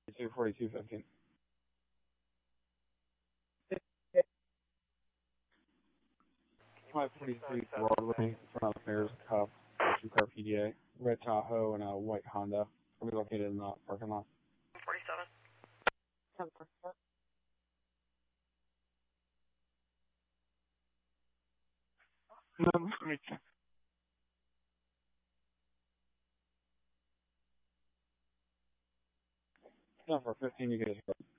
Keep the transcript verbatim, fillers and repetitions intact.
two forty-two fifteen. five forty-three Broadway in front of Mayor's Cup, two car P D A, red Tahoe and a white Honda. Will be located in the parking lot. forty-seven. No, let me check. No, for fifteen you can just go.